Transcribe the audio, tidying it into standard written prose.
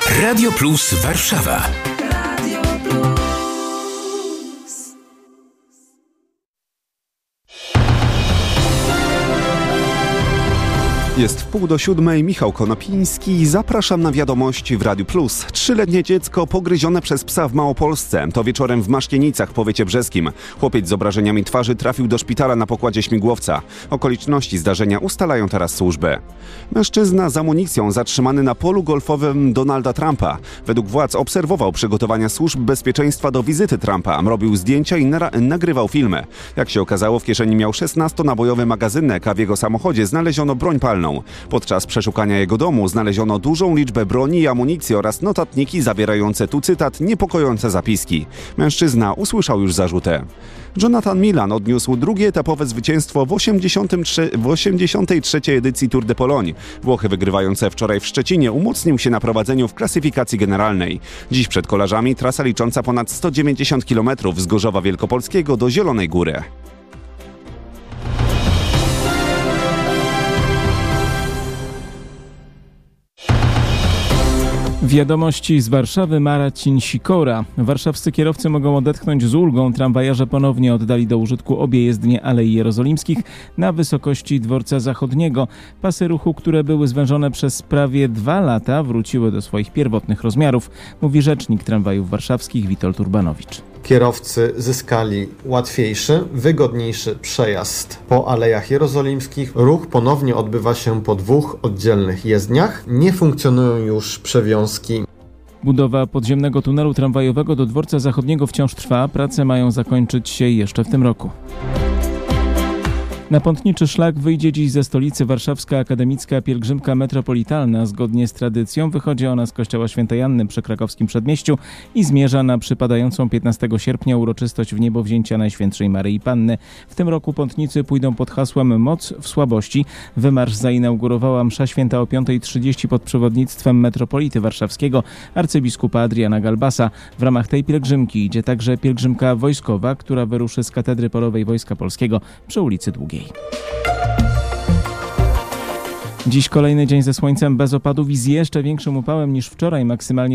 Radio Plus Warszawa. Jest 6:30, Michał Konopiński. Zapraszam na wiadomości w Radiu Plus. 3-letnie dziecko pogryzione przez psa w Małopolsce. To wieczorem w Maszkienicach, powiecie brzeskim. Chłopiec z obrażeniami twarzy trafił do szpitala na pokładzie śmigłowca. Okoliczności zdarzenia ustalają teraz służby. Mężczyzna z amunicją zatrzymany na polu golfowym Donalda Trumpa. Według władz obserwował przygotowania służb bezpieczeństwa do wizyty Trumpa. Robił zdjęcia i nagrywał filmy. Jak się okazało, w kieszeni miał 16-nabojowy magazynek, a w jego samochodzie znaleziono broń palną. Podczas przeszukania jego domu znaleziono dużą liczbę broni i amunicji oraz notatniki zawierające, tu cytat, niepokojące zapiski. Mężczyzna usłyszał już zarzuty. Jonathan Milan odniósł drugie etapowe zwycięstwo w 83. edycji Tour de Pologne. Włochy, wygrywające wczoraj w Szczecinie, umocnił się na prowadzeniu w klasyfikacji generalnej. Dziś przed kolarzami trasa licząca ponad 190 km z Gorzowa Wielkopolskiego do Zielonej Góry. Wiadomości z Warszawy, Marcin Sikora. Warszawscy kierowcy mogą odetchnąć z ulgą. Tramwajarze ponownie oddali do użytku obie jezdnie Alei Jerozolimskich na wysokości Dworca Zachodniego. Pasy ruchu, które były zwężone przez prawie 2 lata, wróciły do swoich pierwotnych rozmiarów, mówi rzecznik tramwajów warszawskich Witold Urbanowicz. Kierowcy zyskali łatwiejszy, wygodniejszy przejazd po Alejach Jerozolimskich. Ruch ponownie odbywa się po 2 oddzielnych jezdniach. Nie funkcjonują już przewiązki. Budowa podziemnego tunelu tramwajowego do Dworca Zachodniego wciąż trwa. Prace mają zakończyć się jeszcze w tym roku. Na pątniczy szlak wyjdzie dziś ze stolicy warszawska akademicka pielgrzymka metropolitalna. Zgodnie z tradycją wychodzi ona z kościoła Świętej Anny przy krakowskim Przedmieściu i zmierza na przypadającą 15 sierpnia uroczystość wniebowzięcia Najświętszej Maryi Panny. W tym roku pątnicy pójdą pod hasłem Moc w słabości. Wymarsz zainaugurowała msza święta o 5:30 pod przewodnictwem metropolity warszawskiego arcybiskupa Adriana Galbasa. W ramach tej pielgrzymki idzie także pielgrzymka wojskowa, która wyruszy z katedry polowej Wojska Polskiego przy ulicy Długiej. Dziś kolejny dzień ze słońcem bez opadów i z jeszcze większym upałem niż wczoraj, maksymalnie